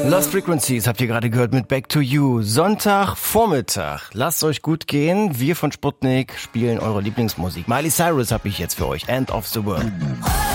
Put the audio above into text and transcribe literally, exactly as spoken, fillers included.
Lost Frequencies habt ihr gerade gehört mit Back to You. Sonntagvormittag. Lasst euch gut gehen. Wir von Sputnik spielen eure Lieblingsmusik. Miley Cyrus hab ich jetzt für euch. End of the World.